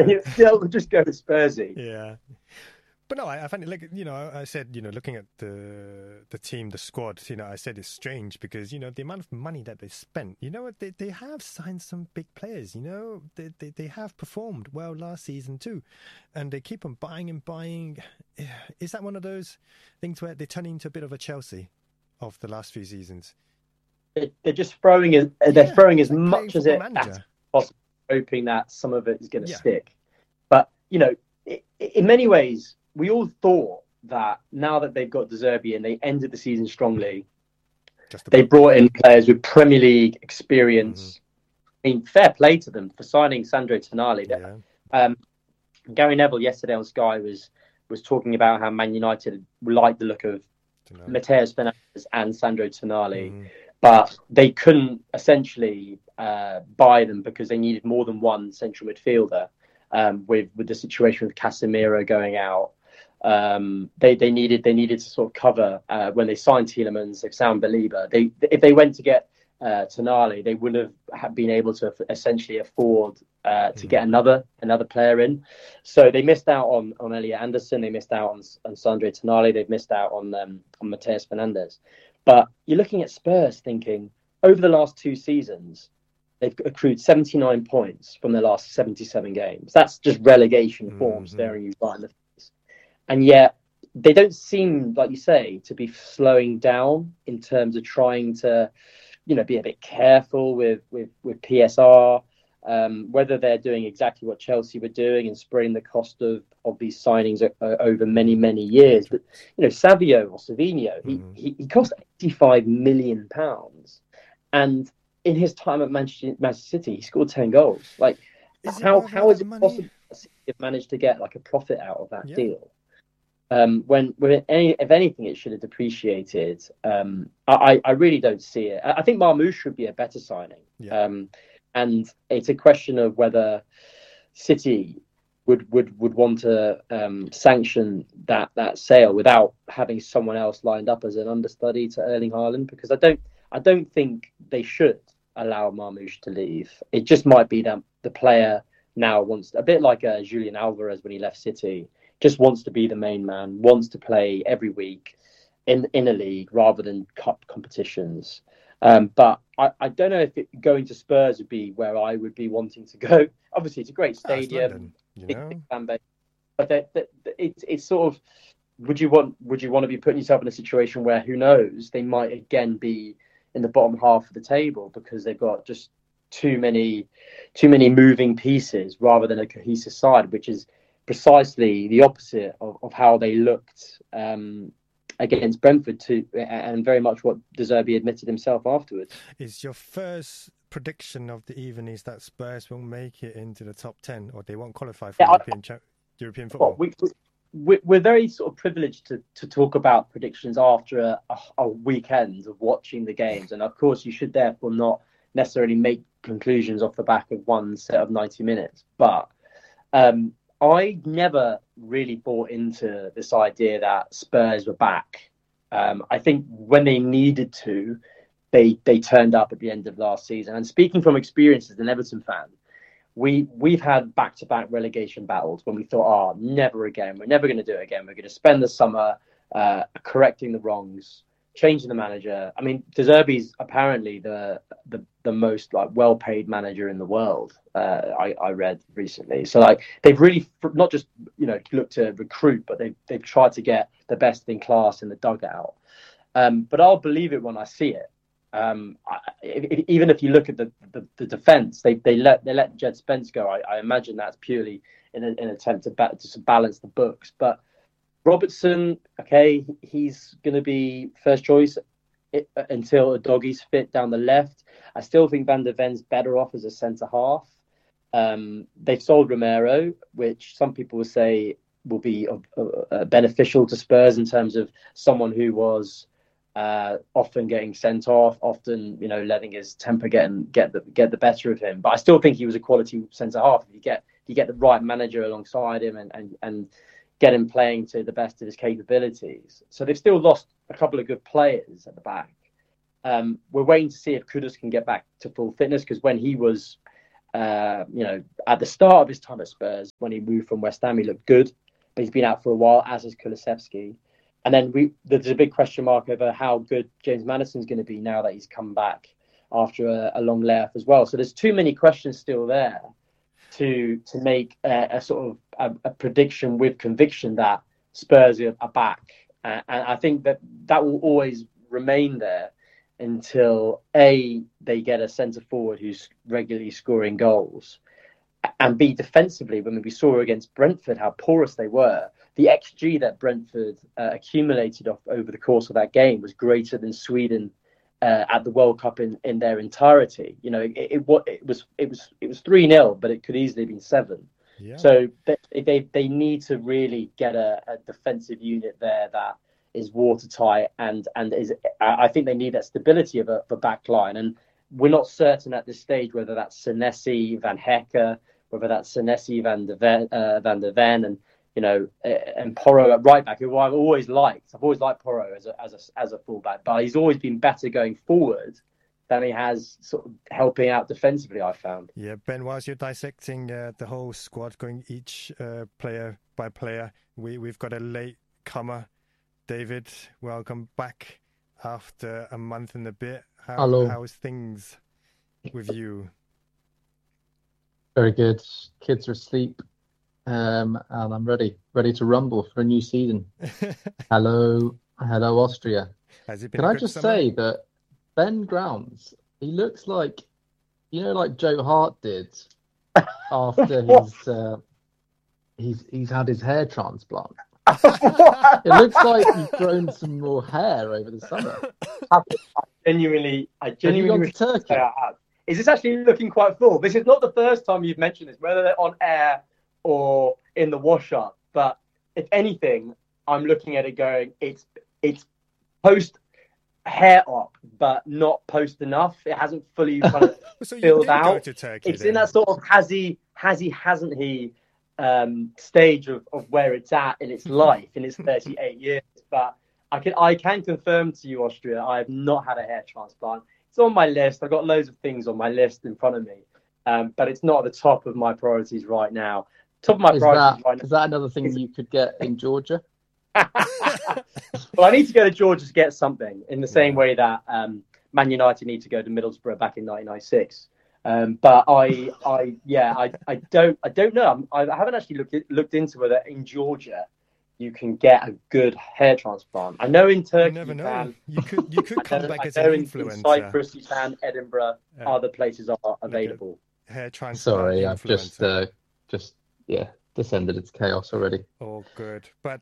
You still just go to Spursy. Yeah. But no, I find it like, I said, looking at the team, the squad, I said it's strange because, the amount of money that they spent, they have signed some big players, they have performed well last season too. And they keep on buying and buying. Is that one of those things where they're turning into a bit of a Chelsea of the last few seasons? They're just throwing as like much as possible, hoping that some of it is going to stick. But, in many ways, we all thought that now that they've got De Zerbi and they ended the season strongly, they brought in players with Premier League experience. I mean, fair play to them for signing Sandro Tonali. Gary Neville yesterday on Sky was talking about how Man United liked the look of Matheus Fernandes and Sandro Tonali, but they couldn't essentially buy them because they needed more than one central midfielder. With the situation with Casemiro going out, they needed to sort of cover when they signed Tielemans, if Sam Belieber. If they went to get Tonali, they wouldn't have been able to essentially afford to get another player in. So they missed out on Elliot Anderson. They missed out on Sandro Tonali. They've missed out on Matheus Fernandes. But you're looking at Spurs thinking, over the last 2 seasons, they've accrued 79 points from their last 77 games. That's just relegation form staring you right in the face. And yet, they don't seem, like you say, to be slowing down in terms of trying to, be a bit careful with PSR, whether they're doing exactly what Chelsea were doing and spreading the cost of these signings over many, many years. But, Savio or Savinho, he cost £85 million. And in his time at Manchester City, he scored 10 goals. Like, how is it possible to manage to get like a profit out of that deal? If anything, it should have depreciated. I really don't see it. I think Marmoush should be a better signing. And it's a question of whether City would want to sanction that sale without having someone else lined up as an understudy to Erling Haaland, because I don't think they should allow Marmoush to leave. It just might be that the player now wants, a bit like Julian Alvarez when he left City, just wants to be the main man, wants to play every week in a league rather than cup competitions. But I don't know if going to Spurs would be where I would be wanting to go. Obviously, it's a great stadium, big fan base, but it's sort of, would you want to be putting yourself in a situation where, who knows, they might again be in the bottom half of the table because they've got just too many moving pieces rather than a cohesive side, which is precisely the opposite of how they looked against Brentford too, and very much what De Zerbi admitted himself afterwards. Is your first prediction of the evening is that Spurs will make it into the top 10 or they won't qualify for European football? We're very sort of privileged to talk about predictions after a weekend of watching the games. And of course, you should therefore not necessarily make conclusions off the back of one set of 90 minutes. But I never really bought into this idea that Spurs were back. I think when they needed to, they turned up at the end of last season. And speaking from experience as an Everton fan, we've had back-to-back relegation battles when we thought, never again. We're never going to do it again. We're going to spend the summer correcting the wrongs, changing the manager. I mean, De Zerbi's apparently the most like well-paid manager in the world. I read recently. So like they've really not just looked to recruit, but they've tried to get the best in class in the dugout. But I'll believe it when I see it. Even if you look at the defence, they let Jed Spence go. I imagine that's purely in an attempt to balance the books. But Robertson, okay, he's going to be first choice until Udogi's fit down the left. I still think Van der Ven's better off as a centre half. They've sold Romero, which some people will say will be beneficial to Spurs in terms of someone who was often getting sent off, often letting his temper get the better of him. But I still think he was a quality centre half. If you get the right manager alongside him and get him playing to the best of his capabilities. So they've still lost a couple of good players at the back. We're waiting to see if Kudus can get back to full fitness, because when he was at the start of his time at Spurs, when he moved from West Ham, he looked good, but he's been out for a while, as is Kulusevski. And then there's a big question mark over how good James Maddison's going to be now that he's come back after a long layoff as well. So there's too many questions still there to make a sort of a prediction with conviction that Spurs are back. And I think that will always remain there until A, they get a centre forward who's regularly scoring goals, and B, defensively, when we saw against Brentford how porous they were, the XG that Brentford accumulated over the course of that game was greater than Sweden at the World Cup in their entirety. It was 3-0, but it could easily have been 7. Yeah. So they need to really get a defensive unit there that is watertight and is. I think they need that stability of a back line, and we're not certain at this stage whether that's Senesi, Van Hecke, whether that's Senesi, Van der Ven, and Porro at right back, who I've always liked. I've always liked Porro as a fullback, but he's always been better going forward than he has sort of helping out defensively, I found. Yeah, Ben, whilst you're dissecting the whole squad, going each player by player, we've got a late comer. David, welcome back after a month and a bit. Hello. How's things with you? Very good. Kids are asleep, and I'm ready to rumble for a new season. Hello, Austria. Can I just say that Ben Grounds, he looks like, like Joe Hart did after he's had his hair transplant. It looks like you've grown some more hair over the summer. I genuinely have you gone to Turkey? I have. Is this actually looking quite full? This is not the first time you've mentioned this, whether they're on air or in the wash-up. But if anything, I'm looking at it going, it's post hair up, but not post enough. It hasn't fully kind of so filled out. Go to Turkey, it's then. In that sort of has he hasn't he stage of where it's at in its life in its 38 years. But I can confirm to you, Austria, I have not had a hair transplant. It's on my list. I've got loads of things on my list in front of me, but it's not at the top of my priorities right now. Top of my priorities right now. Is that another thing you could get in Georgia? Well, I need to go to Georgia to get something in the same way that Man United need to go to Middlesbrough back in 1996. But I don't know. I haven't actually looked into whether in Georgia you can get a good hair transplant. I know in Turkey you never know. You could come back as an influencer. In Cyprus you can, Edinburgh, other places are available. Hair transplant. Sorry, I've just descended into chaos already. Oh, good. But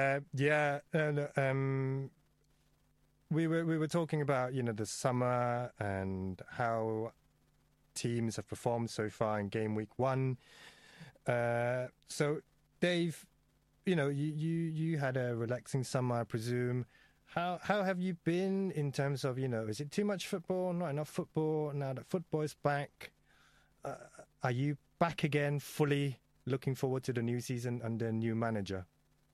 we were talking about the summer and how teams have performed so far in game week 1. So Dave, you had a relaxing summer, I presume. How have you been in terms of is it too much football, not enough football? Now that football is back, are you back again fully looking forward to the new season under new manager?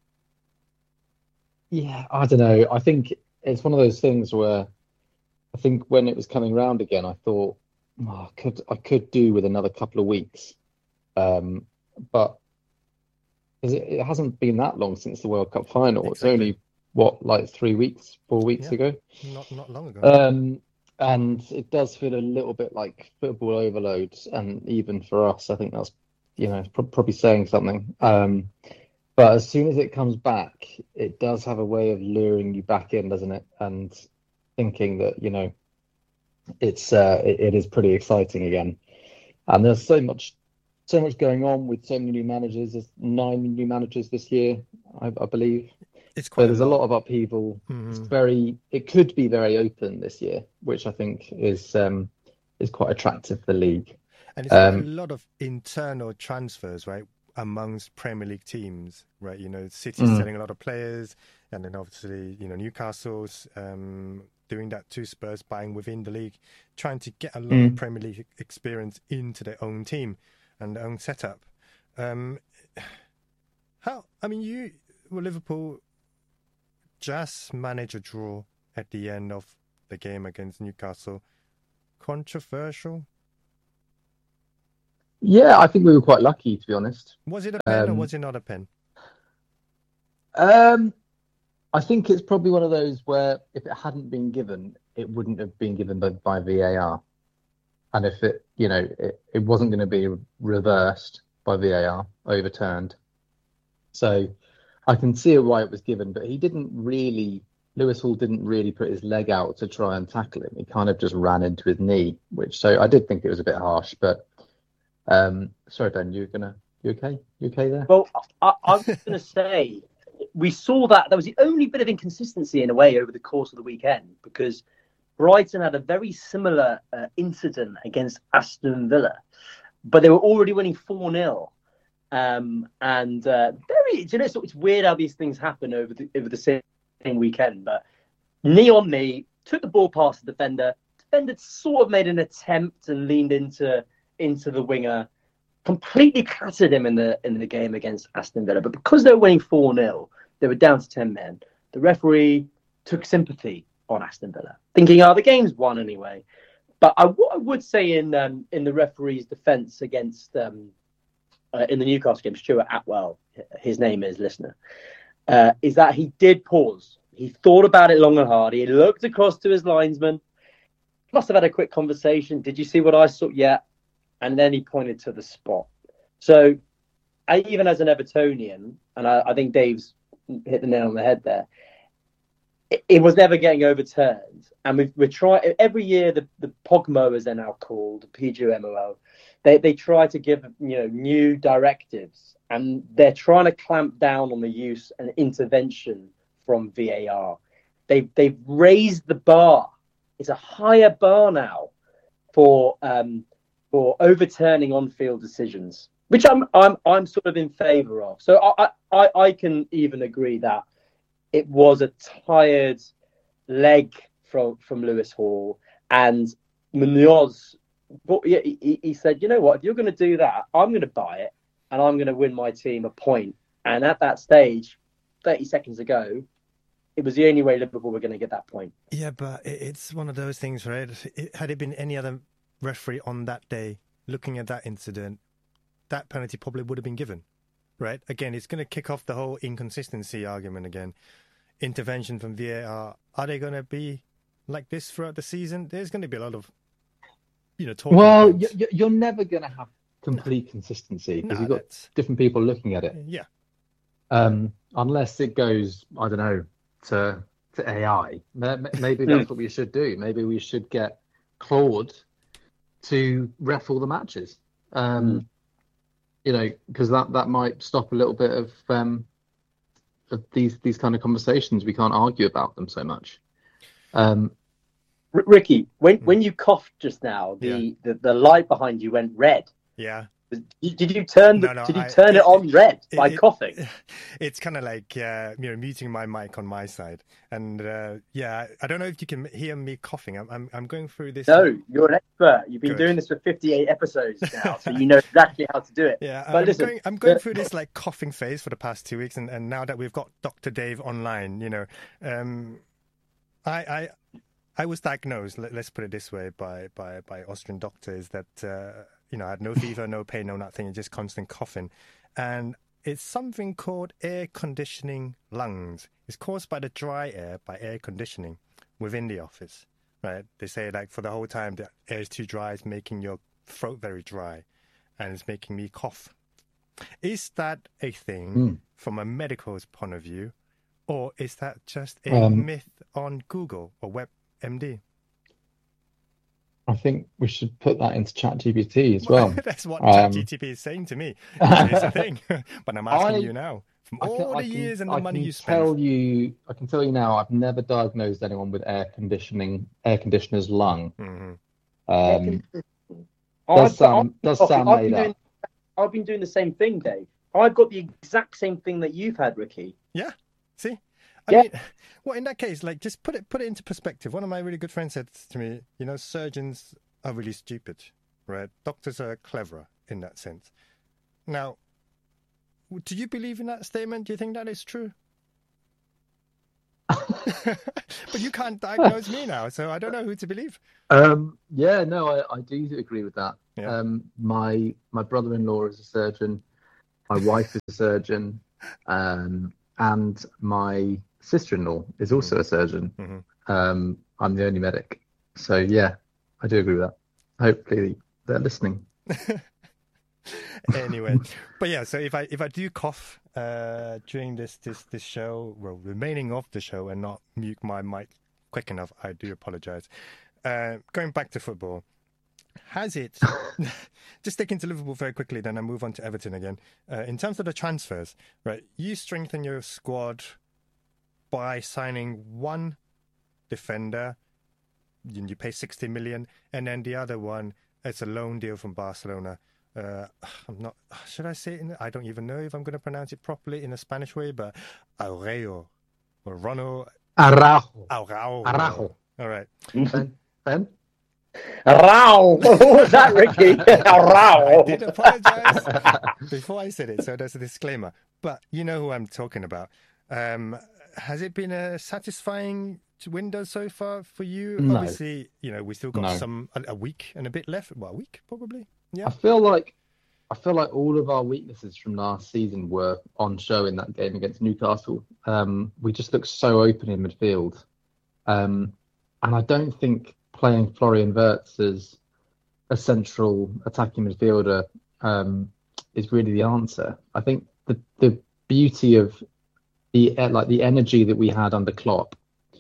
Yeah, I don't know. I think it's one of those things where I think when it was coming round again, I thought I could do with another couple of weeks, but it hasn't been that long since the World Cup final. Exactly. It's only like 4 weeks ago. Not long ago. And it does feel a little bit like football overload, and even for us, I think that's probably saying something. But as soon as it comes back, it does have a way of luring you back in, doesn't it? And thinking that it is pretty exciting again. And there's so much going on with so many new managers. There's 9 new managers this year, I believe. It's quite. There's a lot of upheaval. Mm-hmm. It could be very open this year, which I think is quite attractive for the league. And it's a lot of internal transfers, right, amongst Premier League teams, right? City's selling a lot of players, and then obviously, Newcastle's doing that too. Spurs buying within the league, trying to get a lot of Premier League experience into their own team and their own setup. Liverpool just managed a draw at the end of the game against Newcastle. Controversial? Yeah, I think we were quite lucky, to be honest. Was it a pen or was it not a pen? I think it's probably one of those where if it hadn't been given, it wouldn't have been given by VAR. And if it wasn't going to be reversed by VAR, overturned. So I can see why it was given, but Lewis Hall didn't really put his leg out to try and tackle him. He kind of just ran into his knee, so I did think it was a bit harsh. But sorry, Ben, you okay? You okay there? Well, I was going to say, we saw that there was the only bit of inconsistency in a way over the course of the weekend, because Brighton had a very similar incident against Aston Villa, but they were already winning 4-0. It's weird how these things happen over the same weekend. But knee on knee, took the ball past the defender. Defender sort of made an attempt and leaned into the winger. Completely clattered him in the game against Aston Villa. But because they were winning 4-0, they were down to 10 men. The referee took sympathy on Aston Villa, thinking, the game's won anyway. But what I would say in the referee's defence against in the Newcastle game, Stuart Atwell, his name is, listener, is that he did pause. He thought about it long and hard. He looked across to his linesman. Must have had a quick conversation. Did you see what I saw? Yeah. And then he pointed to the spot. So even as an Evertonian, and I think Dave's hit the nail on the head there, it was never getting overturned. And we're trying every year. The POGMO, as they're now called, PGMOL, they try to give new directives, and they're trying to clamp down on the use and intervention from VAR. They've raised the bar. It's a higher bar now for overturning on-field decisions, which I'm sort of in favour of. So I can even agree that it was a tired leg from Lewis Hall, and Munoz. He said, you know what, if you're going to do that, I'm going to buy it, and I'm going to win my team a point. And at that stage, 30 seconds ago, it was the only way Liverpool were going to get that point. Yeah, but it's one of those things, right? Had it been any other referee on that day looking at that incident, that penalty probably would have been given, right? Again, it's going to kick off the whole inconsistency argument again. Intervention from VAR. Are they going to be like this throughout the season? There's going to be a lot of talking. Well, you're never going to have complete consistency because you've got different people looking at it. Yeah. Unless it goes, I don't know, to AI. Maybe that's what we should do. Maybe we should get Claude to ref all the matches. Because that might stop a little bit of these kind of conversations. We can't argue about them so much. Ricky, when you coughed just now, the light behind you went red. Yeah. Did you turn it on red by coughing? It's kind of like muting my mic on my side, and I don't know if you can hear me coughing. I'm going through this. No, you're an expert. You've been doing this for 58 episodes now, so you know exactly how to do it. Yeah, but I'm going through this like coughing phase for the past 2 weeks, and now that we've got Dr. Dave online, I was diagnosed. Let's put it this way by Austrian doctors that. I had no fever, no pain, no nothing, just constant coughing. And it's something called air conditioning lungs. It's caused by the dry air, by air conditioning within the office, right? They say like for the whole time the air is too dry, it's making your throat very dry and it's making me cough. Is that a thing from a medical's point of view, or is that just a myth on Google or WebMD? I think we should put that into ChatGPT as well. That's what ChatGPT is saying to me. It's a thing. But I'm asking you now. From all the years and the money you spent. I can tell you now, I've never diagnosed anyone with air conditioner's lung. Mm-hmm. Does sound made up. I've been doing the same thing, Dave. I've got the exact same thing that you've had, Ricky. Yeah. See? I mean, well, in that case, like, just put it into perspective. One of my really good friends said to me, surgeons are really stupid, right? Doctors are cleverer in that sense. Now, do you believe in that statement? Do you think that is true? But you can't diagnose me now, so I don't know who to believe. I do agree with that. Yeah. My brother-in-law is a surgeon. My wife is a surgeon, and my sister-in-law is also a surgeon. I'm the only medic, so yeah, I do agree with that. Hopefully, they're listening. Anyway, but yeah, so if I do cough during this show, well, remaining off the show and not mute my mic quick enough, I do apologize. Going back to football, has it just sticking to Liverpool very quickly, then I move on to Everton again. In terms of the transfers, right? You strengthen your squad by signing one defender, you pay 60 million, and then the other one, it's a loan deal from Barcelona. I'm not. Should I say it? I don't even know if I'm going to pronounce it properly in a Spanish way, but Araujo or Ronald Araujo. All right. Ben? Rao. What was that, Ricky? Rao. I did apologize before I said it, so there's a disclaimer. But you know who I'm talking about. Has it been a satisfying window so far for you? No. Obviously, we still got a week and a bit left. Well, a week probably. Yeah. I feel like all of our weaknesses from last season were on show in that game against Newcastle. We just looked so open in midfield, and I don't think playing Florian Wirtz as a central attacking midfielder is really the answer. I think the beauty of the energy that we had under Klopp.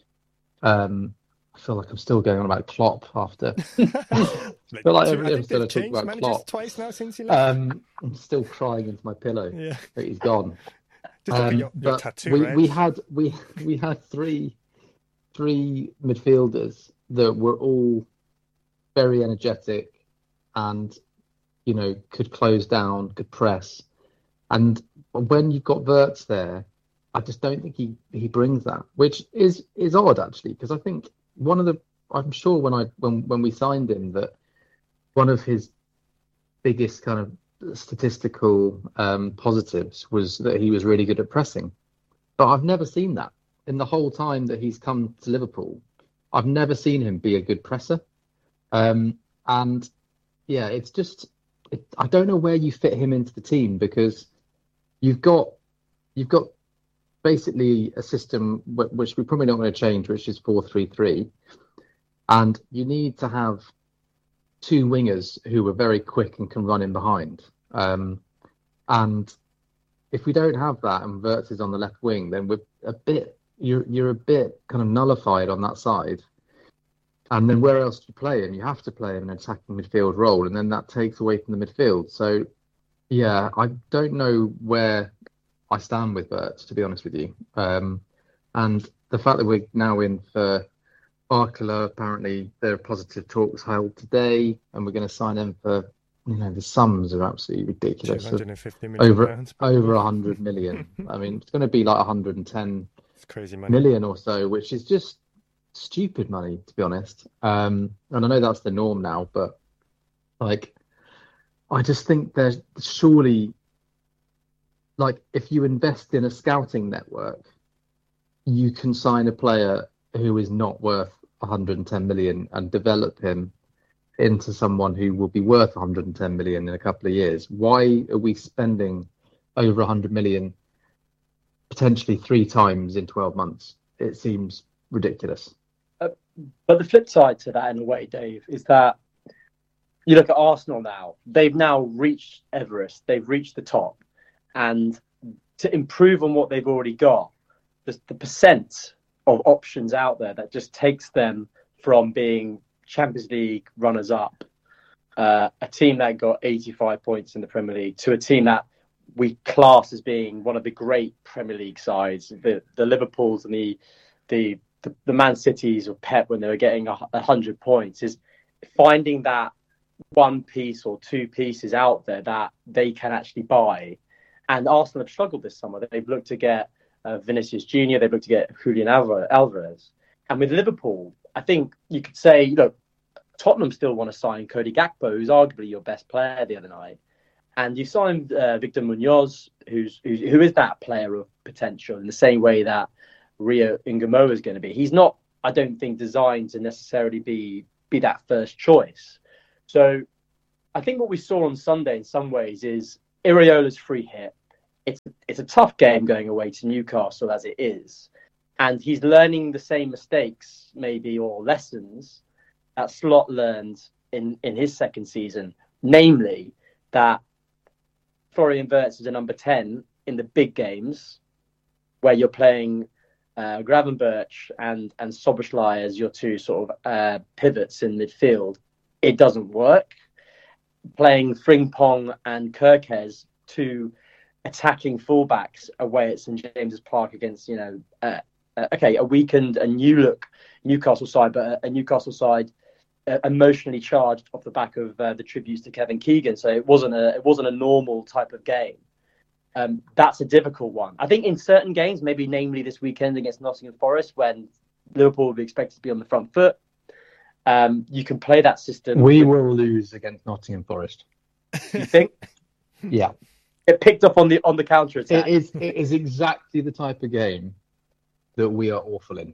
I feel like I'm still going on about Klopp after. I feel like every episode I talk about Klopp. Twice now since he left. I'm still crying into my pillow that he's gone. Just look at your tattoo, right? we had three midfielders that were all very energetic and could close down, could press. And when you've got Wirtz there, I just don't think he brings that, which is odd actually, because I think I'm sure when we signed him that one of his biggest kind of statistical positives was that he was really good at pressing. But I've never seen that in the whole time that he's come to Liverpool. I've never seen him be a good presser. And yeah, it's just I don't know where you fit him into the team, because you've got basically a system which we're probably not going to change, which is 4-3-3, and you need to have two wingers who are very quick and can run in behind. And if we don't have that and Wirtz is on the left wing, then you're a bit kind of nullified on that side. And then where else do you play him? You have to play him in an attacking midfield role, and then that takes away from the midfield. So yeah, I don't know where I stand with Wirtz, to be honest with you. And the fact that we're now in for Barcola, apparently there are positive talks held today, and we're going to sign him for, the sums are absolutely ridiculous. 250 million over 100 million. I mean, it's going to be like 110 crazy money. million or so, which is just stupid money, to be honest. And I know that's the norm now, but I just think there's surely, if you invest in a scouting network, you can sign a player who is not worth 110 million and develop him into someone who will be worth 110 million in a couple of years. Why are we spending over 100 million potentially 3 times in 12 months? It seems ridiculous. But the flip side to that, in a way, Dave, is that you look at Arsenal now. They've now reached Everest. They've reached the top. And to improve on what they've already got, the percent of options out there that just takes them from being Champions League runners-up, a team that got 85 points in the Premier League, to a team that we class as being one of the great Premier League sides, the Liverpools and the Man Cities of Pep when they were getting 100 points, is finding that one piece or two pieces out there that they can actually buy. And Arsenal have struggled this summer. They've looked to get Vinicius Jr., they've looked to get Julian Alvarez. And with Liverpool, I think you could say, Tottenham still want to sign Cody Gakpo, who's arguably your best player the other night. And you signed Victor Munoz, who is that player of potential in the same way that Rio Ingamo is going to be. He's not, I don't think, designed to necessarily be that first choice. So I think what we saw on Sunday in some ways is Iraola's free hit. It's a tough game going away to Newcastle as it is, and he's learning the same mistakes maybe or lessons that Slot learned in his second season, namely that Florian Wirtz is a number 10 in the big games where you're playing Gravenberch and Szoboszlai as your two sort of pivots in midfield. It doesn't work. Playing Frimpong and Kerkez, two attacking fullbacks away at St James's Park against, a weakened and new look Newcastle side, but a Newcastle side emotionally charged off the back of the tributes to Kevin Keegan. So it wasn't a normal type of game. That's a difficult one. I think in certain games, maybe namely this weekend against Nottingham Forest, when Liverpool will be expected to be on the front foot, you can play that system. We will lose against Nottingham Forest. You think? Yeah. It picked up on the counter attack. It is exactly the type of game that we are awful in.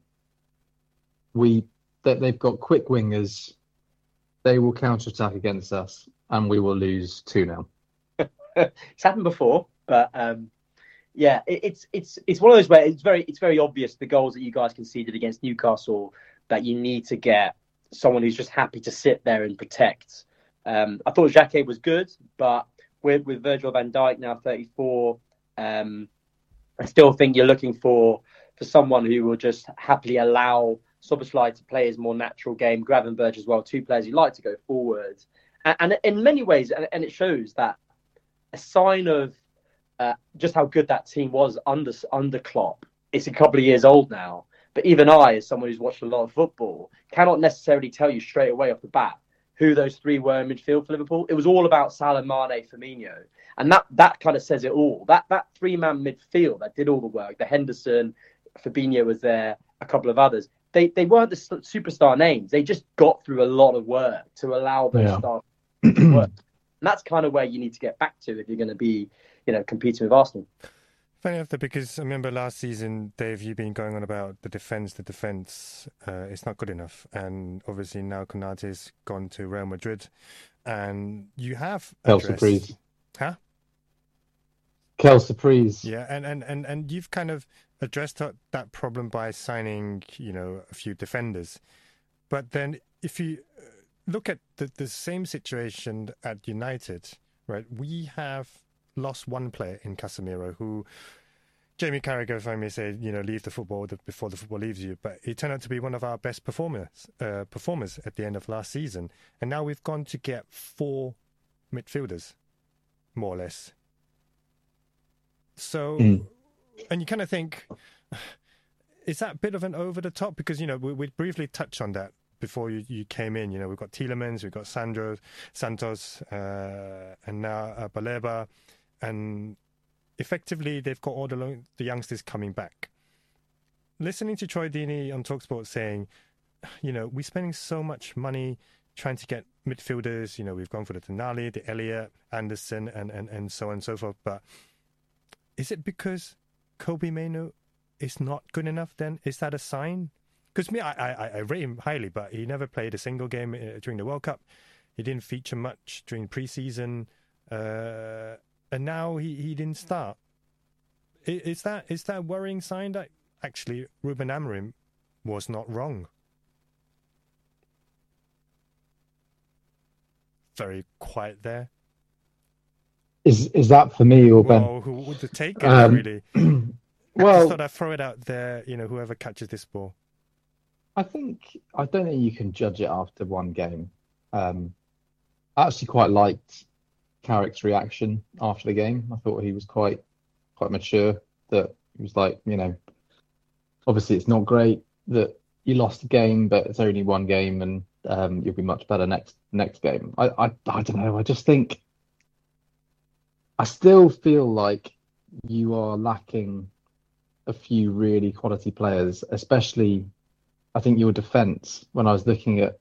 They've got quick wingers. They will counter attack against us, and we will lose 2-0. It's happened before, but it's one of those where it's very obvious the goals that you guys conceded against Newcastle that you need to get someone who's just happy to sit there and protect. I thought Xhaka was good, but with Virgil van Dijk now 34, I still think you're looking for someone who will just happily allow Szoboszlai to play his more natural game, Gravenberch as well, two players who like to go forward. And in many ways, and it shows that a sign of just how good that team was under Klopp. It's a couple of years old now, but even I, as someone who's watched a lot of football, cannot necessarily tell you straight away off the bat who those three were in midfield for Liverpool. It was all about Salah, Mane, Firmino. And that kind of says it all. That three-man midfield that did all the work, the Henderson, Fabinho was there, a couple of others. They weren't the superstar names. They just got through a lot of work to allow those stars to work. And that's kind of where you need to get back to if you're going to be, competing with Arsenal. Funny enough, because I remember last season, Dave, you've been going on about the defence. It's not good enough. And obviously now Konate's gone to Real Madrid. And you have Surprise. Huh? Kel Surprise. Yeah, and you've kind of addressed that problem by signing, a few defenders. But then if you look at the same situation at United, right, we have lost one player in Casemiro who Jamie Carragher finally said, leave the football before the football leaves you. But he turned out to be one of our best performers at the end of last season. And now we've gone to get 4 midfielders, more or less. So, and you kind of think, is that a bit of an over the top? Because, we briefly touched on that before you came in. We've got Tielemans, we've got Santos, and now Baleba. And effectively, they've got all the youngsters coming back. Listening to Troy Deeney on TalkSport saying, we're spending so much money trying to get midfielders. We've gone for the Tonali, the Elliott, Anderson, and so on and so forth. But is it because Kobbie Mainoo is not good enough then? Is that a sign? Because I rate him highly, but he never played a single game during the World Cup. He didn't feature much during pre-season. And now he didn't start. Is that a worrying sign that actually Ruben Amorim was not wrong? Very quiet there. Is that for me or Ben? Well, who would the take it, really? Well, I just thought I'd throw it out there, whoever catches this ball. I don't think you can judge it after one game. I actually quite liked Carrick's reaction after the game. I thought he was quite mature. That he was like, obviously it's not great that you lost the game, but it's only one game, and you'll be much better next game. I don't know. I just think I still feel like you are lacking a few really quality players, especially I think your defence. When I was looking at,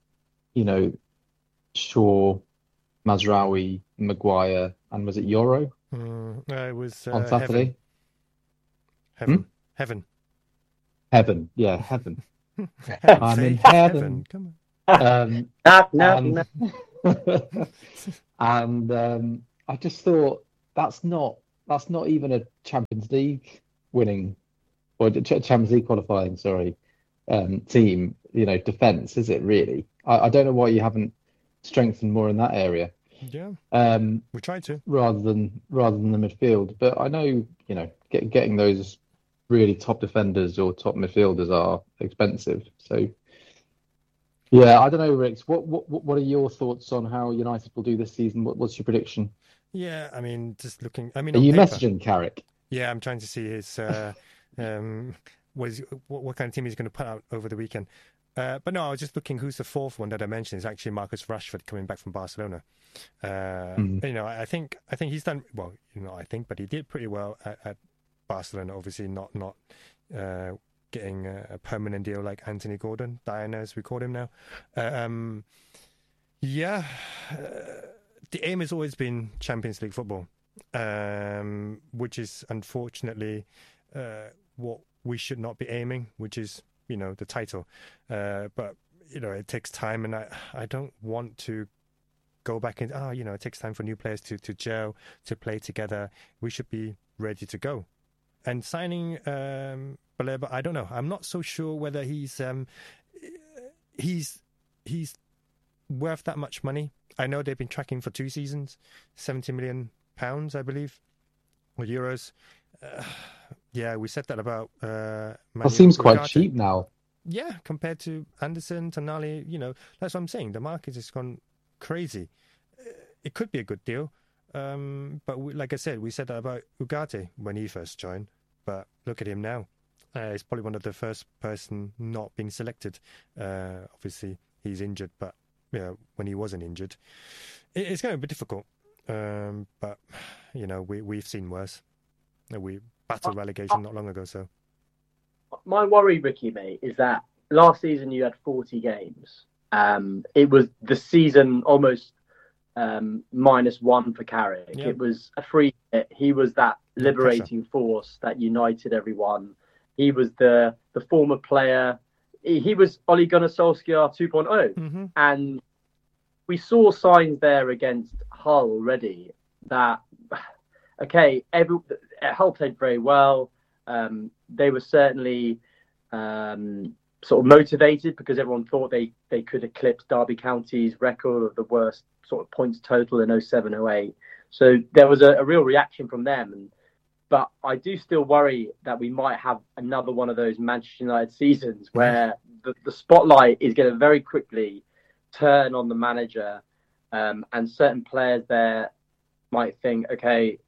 Shaw, Mazraoui, Maguire, and was it Yoro? It was on Saturday. Heaven. Heaven. Yeah, heaven. I'm in heaven. Come on. Knock. And I just thought that's not even a Champions League winning or Champions League qualifying, sorry, team, defense, is it really? I don't know why you haven't strengthened more in that area. Yeah, we tried to. Rather than the midfield. But I know, getting those really top defenders or top midfielders are expensive. So yeah, I don't know, Rix. What are your thoughts on how United will do this season? What's your prediction? Yeah, I mean, just looking. I mean, Are on you paper, messaging Carrick? yeah, I'm trying to see his what kind of team he's going to put out over the weekend. But no, I was just looking who's the fourth one that I mentioned is actually Marcus Rashford coming back from Barcelona. I think he's done well. But he did pretty well at Barcelona. Obviously, not getting a permanent deal like Anthony Gordon, Diana, as we call him now. The aim has always been Champions League football, which is unfortunately what we should not be aiming, which is the title. But it takes time, and I don't want to go back and it takes time for new players to gel, to play together. We should be ready to go. And signing Baleba, I don't know. I'm not so sure whether he's worth that much money. I know they've been tracking for 2 seasons, £70 million, I believe, or euros. Yeah, we said that about That seems quite cheap now. Yeah, compared to Anderson, Tonali, that's what I'm saying. The market has gone crazy. It could be a good deal. But like I said, we said that about Ugarte when he first joined. But look at him now. He's probably one of the first person not being selected. Obviously, he's injured, but when he wasn't injured, it's going to be difficult. But we've seen worse. We battled relegation not long ago. So my worry, Ricky, mate, is that last season you had 40 games. It was the season almost -1 for Carrick. Yep. It was a free hit. He was that liberating force that united everyone. He was the former player. He was Ole Gunnar Solskjaer 2.0. And we saw signs there against Hull already that, okay, Hull played very well. They were certainly sort of motivated because everyone thought they could eclipse Derby County's record of the worst sort of points total in 07-08. So there was a real reaction from them. But I do still worry that we might have another one of those Manchester United seasons where the spotlight is going to very quickly turn on the manager, and certain players there might think, okay,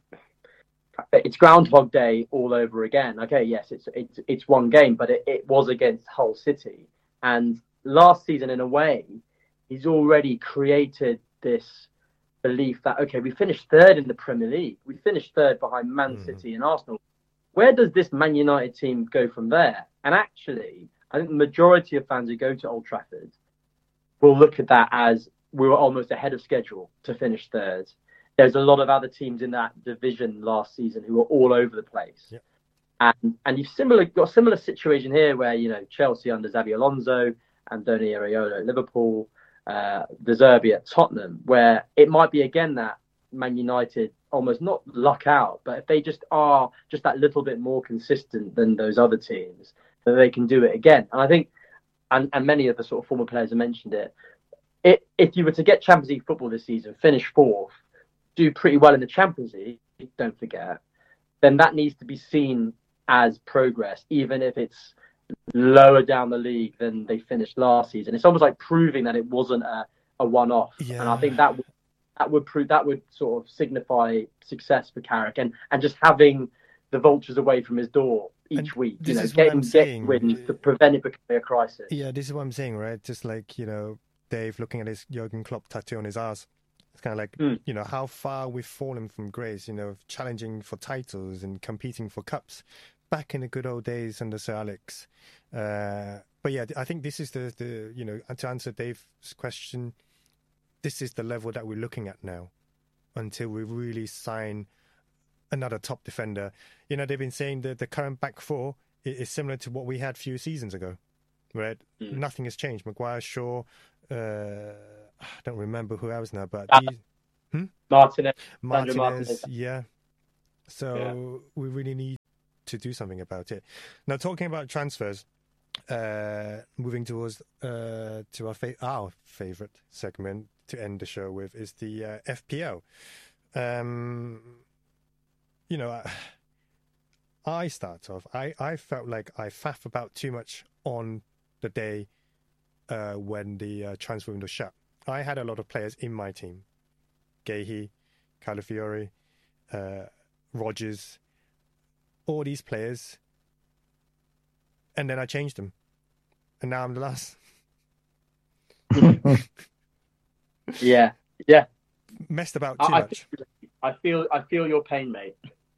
it's Groundhog Day all over again. Okay, yes, it's one game, but it was against Hull City. And last season, in a way, he's already created this belief that, okay, we finished third in the Premier League. We finished third behind Man City and Arsenal. Where does this Man United team go from there? And actually, I think the majority of fans who go to Old Trafford will look at that as we were almost ahead of schedule to finish third. There's a lot of other teams in that division last season who were all over the place. Yep. And you've got a similar situation here where, Chelsea under Xabi Alonso, Andoni Iraola at Liverpool, De Zerbi at Tottenham, where it might be again that Man United almost not luck out, but if they just are just that little bit more consistent than those other teams, then they can do it again. And I think, and many of the sort of former players have mentioned it, if you were to get Champions League football this season, finish fourth, do pretty well in the Champions League, don't forget, then that needs to be seen as progress, even if it's lower down the league than they finished last season. It's almost like proving that it wasn't a one-off. Yeah. And I think that would sort of signify success for Carrick and just having the vultures away from his door each week, getting wins to prevent it becoming a crisis. Yeah, this is what I'm saying, right? Just like, Dave looking at his Jurgen Klopp tattoo on his arse. It's kind of like, how far we've fallen from grace, challenging for titles and competing for cups back in the good old days under Sir Alex. But yeah, I think this is the to answer Dave's question, this is the level that we're looking at now until we really sign another top defender. They've been saying that the current back four is similar to what we had a few seasons ago, right? Nothing has changed. Maguire, Shaw, I don't remember who else now, but Martinez, yeah. So we really need to do something about it. Now, talking about transfers, moving towards to our favorite segment to end the show with is the FPL. I start off. I felt like I faff about too much on the day when the transfer window shut. I had a lot of players in my team: Gahey, Calafiori, Rodgers, all these players, and then I changed them, and now I'm the last. Yeah. Messed about too much. I feel your pain, mate.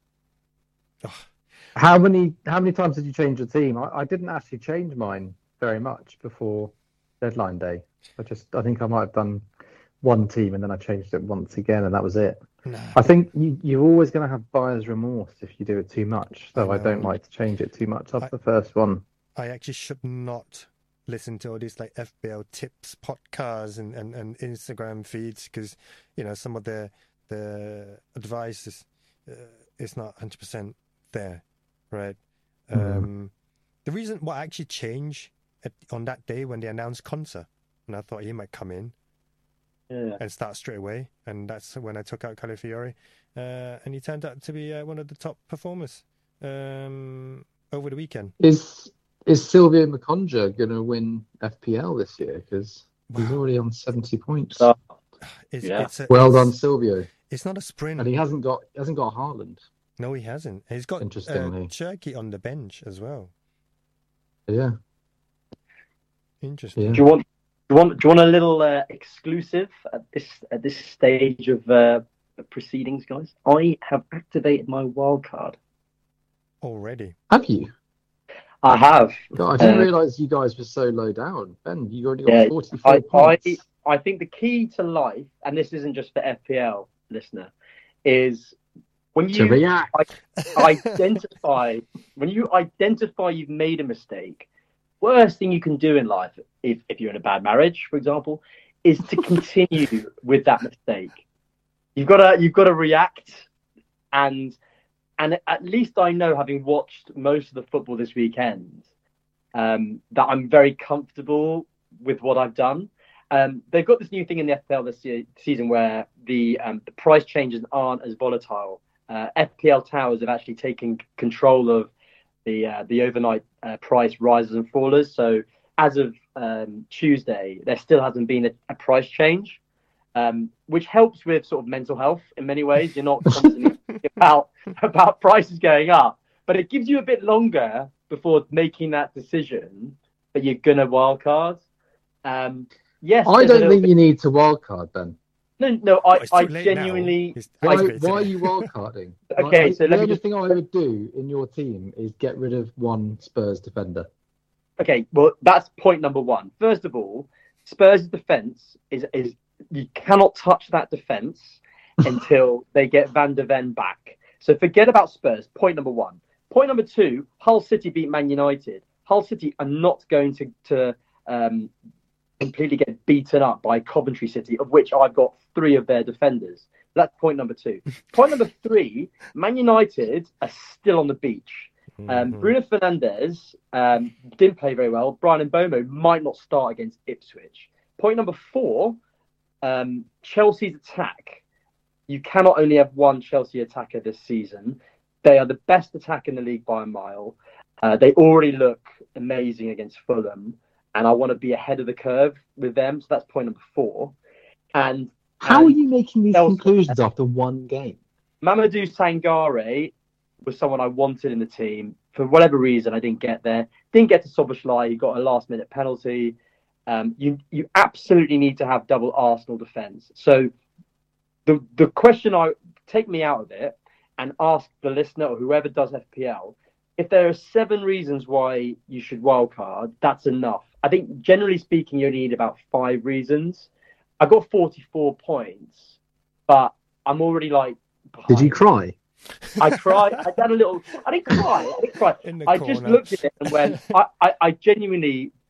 How many times did you change your team? I didn't actually change mine very much before deadline day. I think I might have done one team and then I changed it once again and that was it. No. I think you're always going to have buyer's remorse if you do it too much. So I don't like to change it too much after the first one. I actually should not listen to all these like FPL tips podcasts and Instagram feeds because some of the advice is not 100% there, right? The reason why I actually changed on that day when they announced Konsa, and I thought he might come in and start straight away, and that's when I took out Calafiori, and he turned out to be one of the top performers over the weekend. Is Silvio Maconja going to win FPL this year? Because he's already on 70 points. Well done, Silvio. It's not a sprint, and he hasn't got Haaland. No, he hasn't. He's got Cherki on the bench as well. Yeah. Interesting. Yeah. Do you want a little exclusive at this stage of proceedings, guys? I have activated my wild card already. Have you? I have. God, I didn't realise you guys were so low down. Ben, you already got 44 points. I think the key to life, and this isn't just for FPL listener, is when you identify you've made a mistake. Worst thing you can do in life, if you're in a bad marriage, for example, is to continue with that mistake. You've got to react, and at least I know, having watched most of the football this weekend, that I'm very comfortable with what I've done. They've got this new thing in the FPL this season where the price changes aren't as volatile. FPL Towers have actually taken control of the overnight price rises and fallers. So as of Tuesday, there still hasn't been a price change, which helps with sort of mental health in many ways. You're not constantly about prices going up, but it gives you a bit longer before making that decision that you're gonna wildcard. Yes, I don't think you need to wildcard, Ben. No, I genuinely. Why are you wildcarding? Okay, so the only thing I would do in your team is get rid of one Spurs defender. Okay, well that's point number one. First of all, Spurs' defense is you cannot touch that defense until they get Van de Ven back. So forget about Spurs. Point number one. Point number two: Hull City beat Man United. Hull City are not going to completely get beaten up by Coventry City, of which I've got 3 of their defenders. That's point number 2. Point number 3, Man United are still on the beach. Bruno Fernandes didn't play very well. Brian Mbomo might not start against Ipswich. Point number 4, Chelsea's attack. You cannot only have one Chelsea attacker this season. They are the best attack in the league by a mile. They already look amazing against Fulham. And I want to be ahead of the curve with them. So that's point number 4. And how are you making these conclusions after one game? Mamadou Sangare was someone I wanted in the team. For whatever reason, I didn't get there. Didn't get to Szoboszlai. He got a last-minute penalty. You absolutely need to have double Arsenal defence. So the question, take me out of it and ask the listener or whoever does FPL, if there are 7 reasons why you should wildcard, that's enough. I think generally speaking, you only need about 5 reasons. I got 44 points, but I'm already behind. Did you cry? I cried. I didn't cry. I just looked at it and went, I genuinely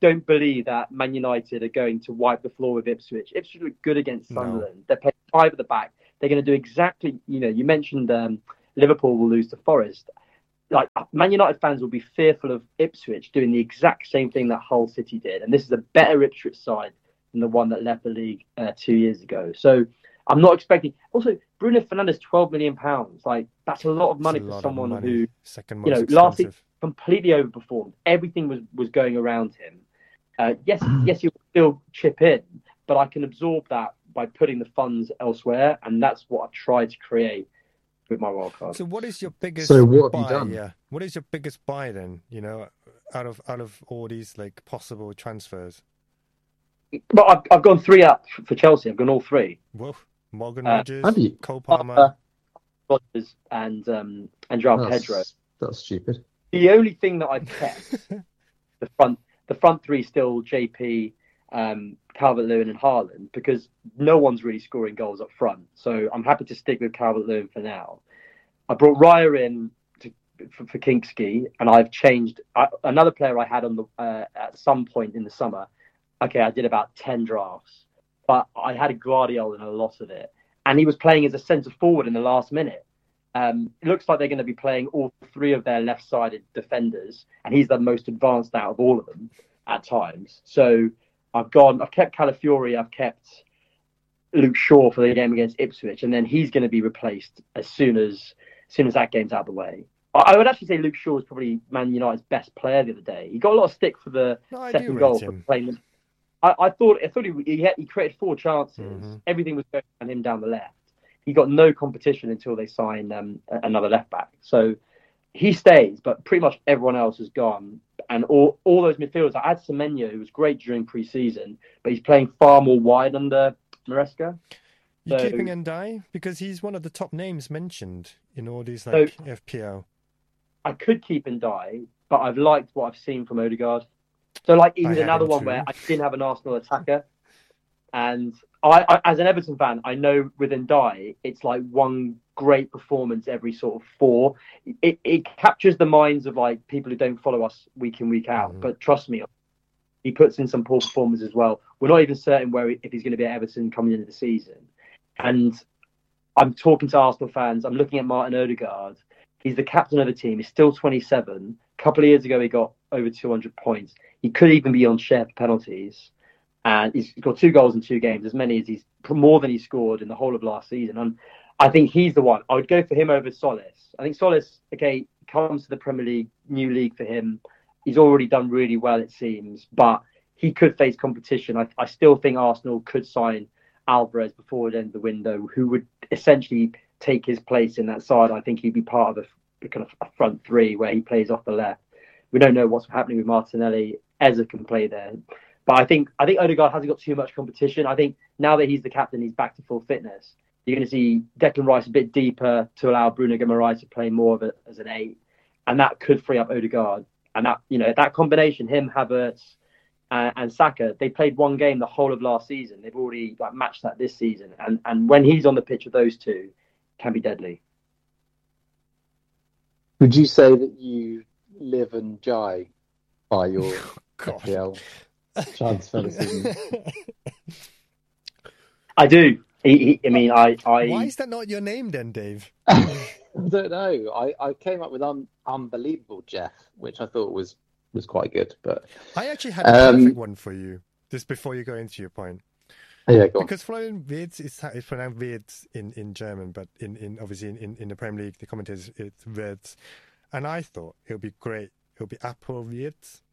don't believe that Man United are going to wipe the floor with Ipswich. Ipswich look good against Sunderland. No. They're playing 5 at the back. They're going to do exactly, you mentioned Liverpool will lose to Forest. Like, Man United fans will be fearful of Ipswich doing the exact same thing that Hull City did. And this is a better Ipswich side than the one that left the league 2 years ago. So I'm not expecting. Also, Bruno Fernandes, £12 million. Like, that's a lot of money for someone who, last season completely overperformed. Everything was going around him. Yes, he'll still chip in, but I can absorb that by putting the funds elsewhere, and that's what I've tried to create with my wildcard. So, what is your biggest? So, what buy? have you done? Yeah, what is your biggest buy then? Out of all these like possible transfers. But I've gone 3 up for Chelsea. I've gone all 3. Whoa. Morgan Rogers, Cole Palmer, Rogers, and João Pedro. That's stupid. The only thing that I've kept, the front 3 still JP, Calvert-Lewin and Haaland, because no one's really scoring goals up front. So I'm happy to stick with Calvert-Lewin for now. I brought Raya in for Kinksky, and I've changed another player I had on the at some point in the summer. Okay, I did about 10 drafts, but I had a Guardiola in a lot of it, and he was playing as a centre forward in the last minute. It looks like they're going to be playing all 3 of their left-sided defenders, and he's the most advanced out of all of them at times. So I've kept Calafiori, I've kept Luke Shaw for the game against Ipswich, and then he's going to be replaced as soon as that game's out of the way. I would actually say Luke Shaw is probably Man United's best player the other day. He got a lot of stick for the second goal for playing. I thought he created 4 chances. Mm-hmm. Everything was going on him down the left. He got no competition until they signed another left back. So he stays, but pretty much everyone else has gone. And all those midfielders, I had Semenyo, who was great during pre-season, but he's playing far more wide under Maresca. You're keeping Ndai? Because he's one of the top names mentioned in all these FPL. I could keep Ndai, but I've liked what I've seen from Odegaard. So, he's another one where I didn't have an Arsenal attacker. And I, as an Everton fan, I know with Ndai, it's like one great performance every sort of 4. It captures the minds of people who don't follow us week in, week out. Mm-hmm. But trust me, he puts in some poor performances as well. We're not even certain if he's going to be at Everton coming into the season. And I'm talking to Arsenal fans. I'm looking at Martin Odegaard. He's the captain of the team. He's still 27. A couple of years ago, he got over 200 points. He could even be on share for penalties. And he's got 2 goals in 2 games, as many as more than he scored in the whole of last season. And I think he's the one. I would go for him over Solis. I think Solis, comes to the Premier League, new league for him. He's already done really well, it seems, but he could face competition. I still think Arsenal could sign Alvarez before the end of the window, who would essentially take his place in that side. I think he'd be part of a kind of a front 3 where he plays off the left. We don't know what's happening with Martinelli. Eza can play there. But I think Odegaard hasn't got too much competition. I think now that he's the captain, he's back to full fitness. You're going to see Declan Rice a bit deeper to allow Bruno Guimaraes to play more of it as an 8. And that could free up Odegaard. And that combination, him, Havertz, and Saka, they played 1 game the whole of last season. They've already matched that this season. And when he's on the pitch with those 2, it can be deadly. Would you say that you live and die by your FPL transfer season? I do. I Why is that not your name then, Dave? I don't know. I came up with Unbelievable Jeff, which I thought was quite good. But I actually had a perfect one for you, just before you go into your point. Yeah, go on. Because Florian Wirtz is pronounced Wirtz in German, but in obviously in the Premier League, the commentators, it's Wirtz. And I thought it would be great. It would be April Wirtz.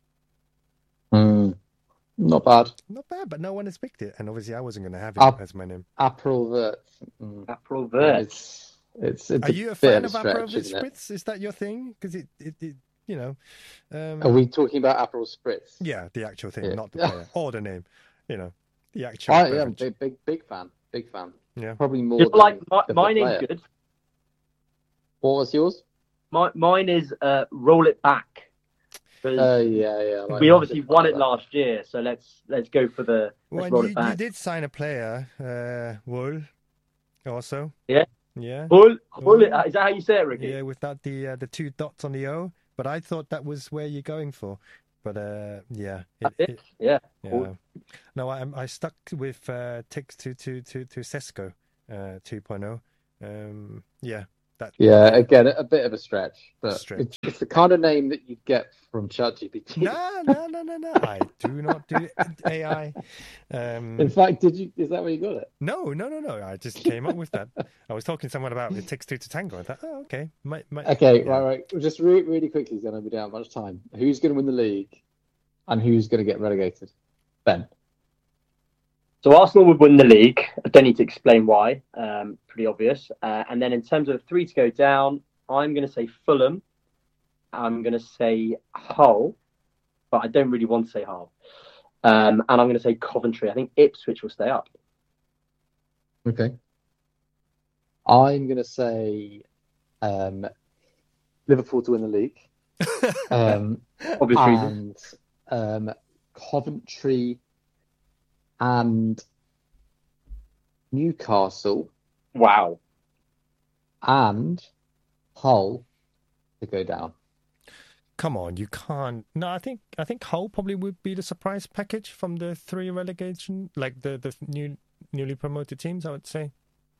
Not bad. Not bad, but no one has picked it. And obviously I wasn't going to have it as my name. April Wirtz. April Wirtz. It's Are you a fan of April Spritz? Is that your thing? Because it Are we talking about April Spritz? Yeah, the actual thing, not the player or the name. The actual. Yeah, big fan. Yeah, probably more. My name's good. What was yours? Mine is Roll It Back. Yeah. We obviously won it last year, so let's go for the roll it back. You did sign a player, Wool, also. Yeah. Wool. Is that how you say it, Ricky? Yeah, without the 2 dots on the O. But I thought that was where you're going for. but yeah, yeah. yeah. No, I stuck with Tix to Sesko 2.0. Yeah, yeah. Again, a bit of a stretch, but Stretch. it's the kind of name that you get from ChatGPT. No. I do not do AI. In fact, is that where you got it? No. I just came up with that. I was talking to someone about It Takes Two to Tango. I thought, oh, okay. Okay, yeah. Right. Just really quickly, because I know we don't have much time. Who's going to win the league, and who's going to get relegated? Ben. So Arsenal would win the league. I don't need to explain why. Pretty obvious. And then in terms of 3 to go down, I'm going to say Fulham. I'm going to say Hull, but I don't really want to say Hull. And I'm going to say Coventry. I think Ipswich will stay up. Okay. I'm going to say Liverpool to win the league. Obviously. And Coventry and Newcastle. Wow. And Hull to go down. Come on, you can't. No, I think Hull probably would be the surprise package from the 3 relegation, like the newly promoted teams. I would say.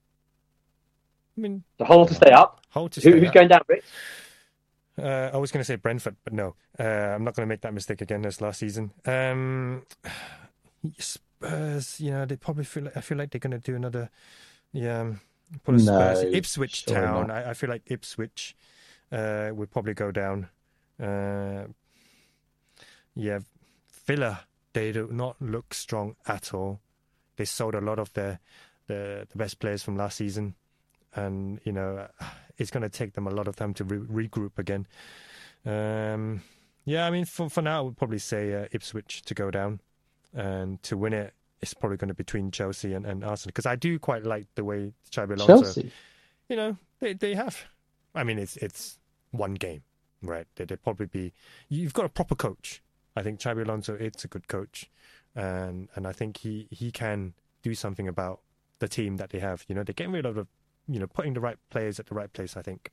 I mean, the Hull to stay up. Who's going down, Rick? I was going to say Brentford, but no, I'm not going to make that mistake again as last season. Spurs, they probably I feel like they're going to do another. Yeah, put Spurs. Ipswich Town. I feel like Ipswich would probably go down. Yeah, Villa, they do not look strong at all. They sold a lot of the best players from last season, and it's going to take them a lot of time to regroup again. Yeah, I mean for now, I would probably say Ipswich to go down, and to win it, it's probably going to be between Chelsea and Arsenal, because I do quite like the way Xabi Alonso. Chelsea, they have. I mean, it's one game. Right, they'd probably be. You've got a proper coach. I think Xabi Alonso is a good coach, and I think he can do something about the team that they have. They're getting rid of putting the right players at the right place. I think.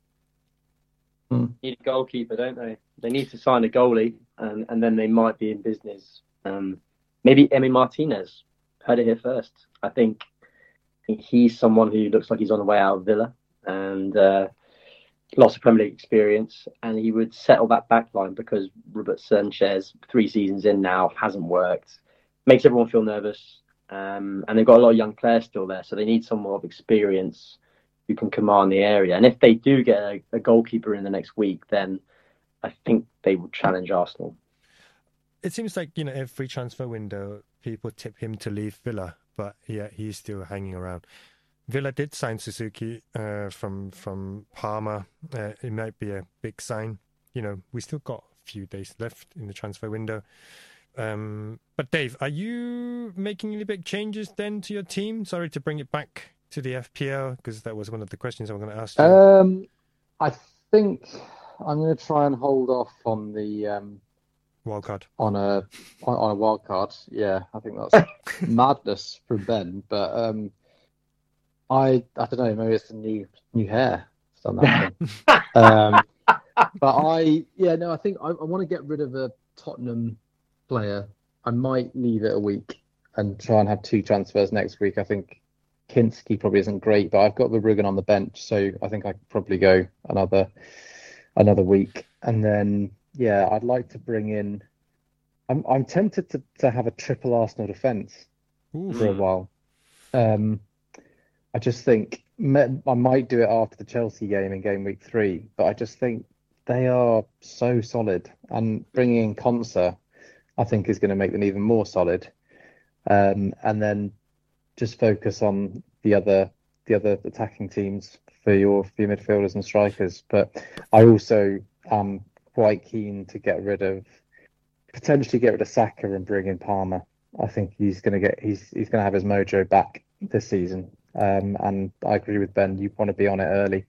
Need a goalkeeper, don't they? They need to sign a goalie, and then they might be in business. Maybe Emi Martinez. Heard it here first. I think he's someone who looks like he's on the way out of Villa, and. Lots of Premier League experience, and he would settle that back line, because Robert Sanchez, 3 seasons in now, hasn't worked. Makes everyone feel nervous, and they've got a lot of young players still there, so they need someone of experience who can command the area. And if they do get a goalkeeper in the next week, then I think they will challenge Arsenal. It seems like every transfer window, people tip him to leave Villa, but yeah, he's still hanging around. Villa did sign Suzuki from Parma. It might be a big sign. We still got a few days left in the transfer window. But Dave, are you making any big changes then to your team? Sorry to bring it back to the FPL, because that was one of the questions I was going to ask you. I think I'm going to try and hold off on the wild card. On a wild card. Yeah, I think that's madness from Ben, but. I don't know. Maybe it's the new hair. It's done that but I think I want to get rid of a Tottenham player. I might leave it a week and try and have 2 transfers next week. I think Kinski probably isn't great, but I've got Verbruggen on the bench, so I think I could probably go another week. And then I'd like to bring in. I'm tempted to have a triple Arsenal defence for a while. I just think I might do it after the Chelsea game in game week 3, but I just think they are so solid, and bringing in Konsa, I think, is going to make them even more solid. And then just focus on the other attacking teams for your midfielders and strikers. But I also am quite keen to potentially get rid of Saka and bring in Palmer. I think he's going to have his mojo back this season. And I agree with Ben. You want to be on it early.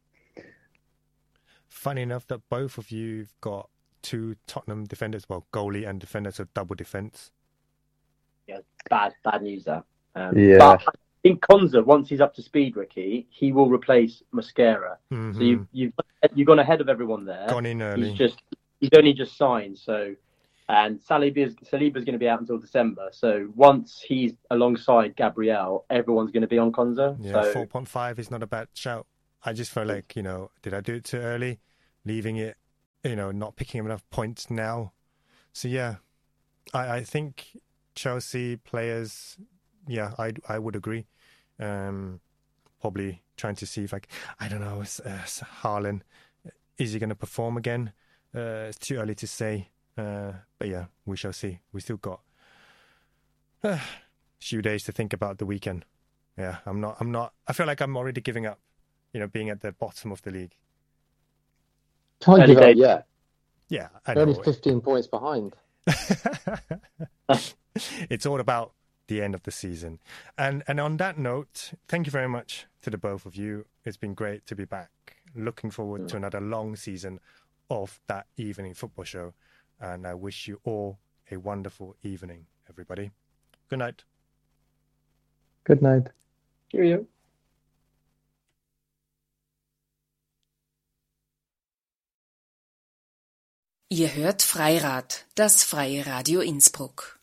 Funny enough that both of you've got 2 Tottenham defenders, well, goalie and defender, so double defence. Yeah, bad news there. Yeah. But I think Konsa, once he's up to speed, Ricky, he will replace Mosquera. Mm-hmm. So you've gone ahead of everyone there. Gone in early. He's only just signed, so And Saliba's going to be out until December. So once he's alongside Gabriel, everyone's going to be on Konza. Yeah, so 4.5 is not a bad shout. I just felt like, did I do it too early? Leaving it, not picking up enough points now. So, yeah, I think Chelsea players, yeah, I would agree. Probably trying to see if I don't know, Haaland, is he going to perform again? It's too early to say. But yeah, we shall see. We still got a few days to think about the weekend. Yeah, I feel like I'm already giving up, being at the bottom of the league. Can't give up yet. Yeah, I know. Only 15 points behind. It's all about the end of the season. And on that note, thank you very much to the both of you. It's been great to be back. Looking forward to another long season of That Evening Football Show. And I wish you all a wonderful evening, everybody. Good night. Good night. Cheerio. Ihr hört Freirad, das freie Radio Innsbruck.